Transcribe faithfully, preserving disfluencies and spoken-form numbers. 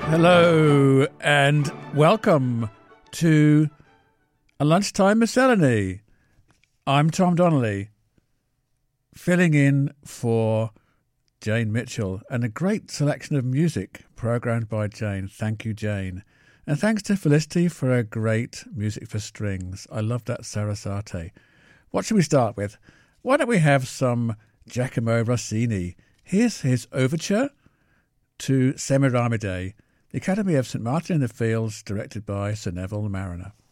Hello and welcome to a lunchtime miscellany. I'm Tom Donnelly, filling in for Jane Mitchell, and a great selection of music programmed by Jane. Thank you, Jane. And thanks to Felicity for a great music for strings. I love that Sarasate. What should we start with? Why don't we have some Giacomo Rossini? Here's his overture to Semiramide, the Academy of Saint Martin in the Fields, directed by Sir Neville Mariner.